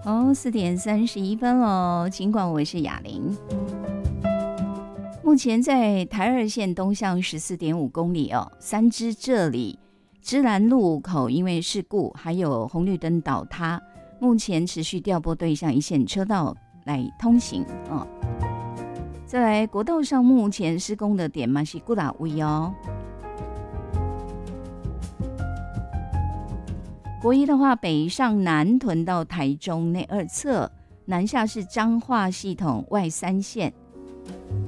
4:31喽。尽管我是雅玲，目前在台二线东向14.5公里哦，三芝这里芝兰路口因为事故还有红绿灯倒塌，目前持续调拨对向一线车道来通行哦。再来国道上目前施工的点嘛是古拉位哦。国一的话，北上南屯到台中内二侧，南下是彰化系统外三线，